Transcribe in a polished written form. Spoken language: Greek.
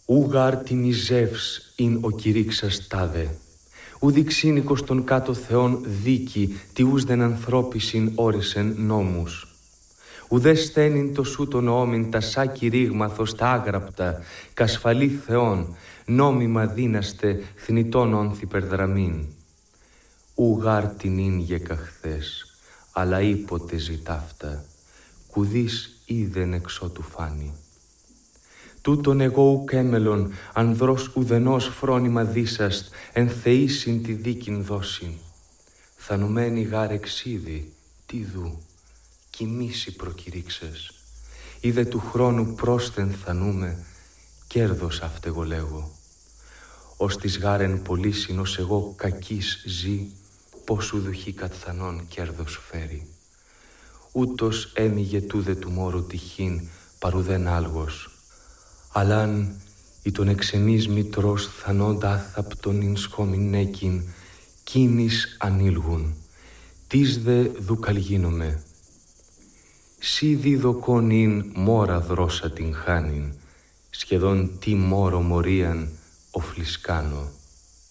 Ούγαρ την Ιζεύς ειν ο κηρύξας τάδε. Ουδιξίνικος των κάτω θεών δίκη, τι ους δεν ανθρώπισιν όρισεν νόμους. Ουδέ στένιν το σου τον νόμιν τα σάκη ρήγμαθος τα άγραπτα, κασφαλή θεών, νόμιμα δύναστε θνητών όνθι περδραμήν. Ούγαρ την ίν γεκαχθές, αλλά ήποτε ζητάφτα, κουδείς είδεν εξώτου φάνη. Τούτον εγώ ουκ έμελον, ανδρός ουδενός φρόνημα δίσαστ, εν θεήσιν τη δίκην δώσιν. Θανουμένη γάρ εξίδη, τι δου, κοιμήσει προκηρύξες. Είδε του χρόνου πρόσθεν θανούμε, κέρδος αυτεγω λέγω. Ως της γάρεν πωλήσιν ως εγώ κακής ζει, πως ουδουχή κατθανών κέρδος φέρει. Ούτως έμειγε τούδε του μόρου τυχήν, παρουδέν άλγος. Αλλάν ή τον εξεμής μητρός θανόντα άθαπτον ειν σχόμην έκην, κίνης ανήλγουν, τις δε δουκαλγίνομαι. Σι διδοκόν ειν μόρα δρώσα την χάνην, σχεδόν τι μόρο μορίαν οφλισκάνω.